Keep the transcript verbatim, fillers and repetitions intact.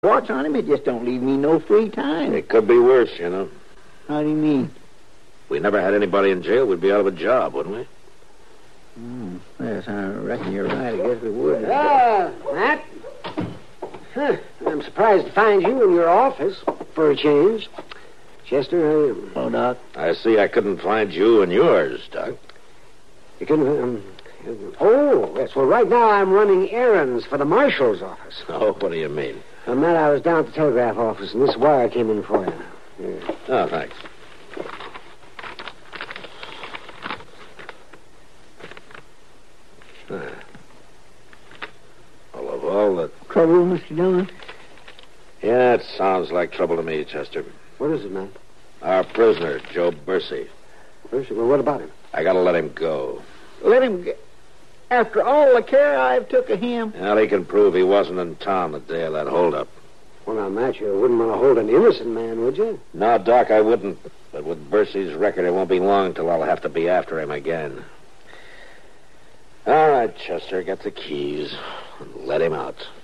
watch on him. It just don't leave me no free time. It could be worse, you know. How do you mean? If we never had anybody in jail, we'd be out of a job, wouldn't we? Hmm. Yes, I reckon you're right. I guess we would. Ah, Matt. Huh. I'm surprised to find you in your office for a change. Chester, how are you? Oh, Doc. I see I couldn't find you in yours, Doc. You couldn't... Um, oh, yes. Well, right now I'm running errands for the marshal's office. Oh, what do you mean? Uh, Matt, I was down at the telegraph office, and this wire came in for you. Yeah. Oh, thanks. Well, of all the... Trouble, Mister Dillon? Yeah, it sounds like trouble to me, Chester. What is it, Matt? Our prisoner, Joe Bursey. Bursey? Well, what about him? I gotta let him go. Let him get... After all the care I've took of him. Well, he can prove he wasn't in town the day of that holdup. Well, now, Matt, you wouldn't want to hold an innocent man, would you? No, Doc, I wouldn't. But with Bursey's record, it won't be long till I'll have to be after him again. All right, Chester, get the keys and let him out.